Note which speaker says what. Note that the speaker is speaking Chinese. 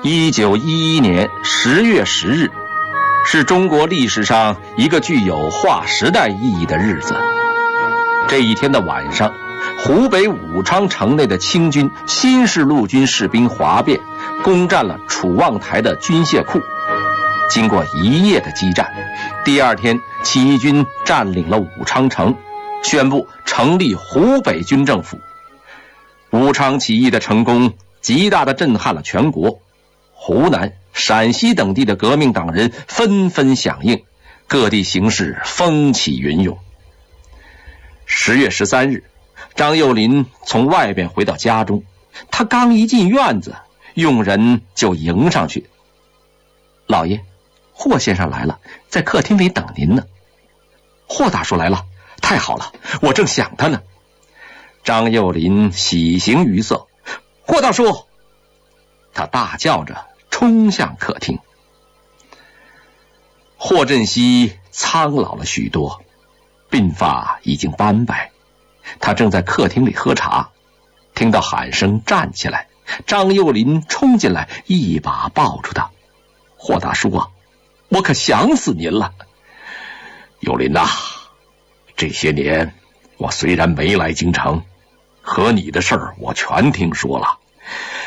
Speaker 1: 1911年10月10日，是中国历史上一个具有划时代意义的日子。这一天的晚上，湖北武昌城内的清军新式陆军士兵哗变，攻占了楚望台的军械库。经过一夜的激战，第二天起义军占领了武昌城，宣布成立湖北军政府。武昌起义的成功极大地震撼了全国，湖南、陕西等地的革命党人纷纷响应，各地形势风起云涌。10月13日，张幼林从外边回到家中，他刚一进院子，佣人就迎上去：“老爷，霍先生来了，在客厅里等您呢。”“霍大叔来了，太好了，我正想他呢。”张幼林喜形于色：“霍大叔！”他大叫着冲向客厅。霍振熙苍老了许多，鬓发已经斑白，他正在客厅里喝茶，听到喊声站起来，张幼林冲进来，一把抱住他：“霍大叔啊，我可想死您了。”“幼林呐，这些年我虽然没来京城，和你的事儿我全听说了。